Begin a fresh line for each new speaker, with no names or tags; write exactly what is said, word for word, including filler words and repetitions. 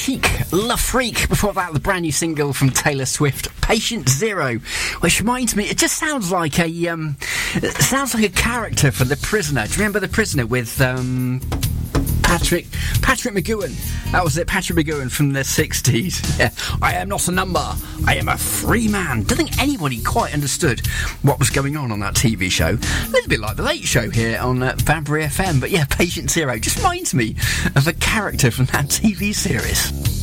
Chic, La Freak. Before that, the brand new single from Taylor Swift, Patient Zero, which reminds me, it just sounds like a um, it sounds like a character for The Prisoner. Do you remember The Prisoner with um, Patrick Patrick McGowan? That was it, Patrick McGowan from the sixties. Yeah. I am not a number. I am a free man. Don't think anybody quite understood what was going on on that T V show. A little bit like The Late Show here on uh, Banbury F M. But yeah, Patient Zero just reminds me of a character from that T V series.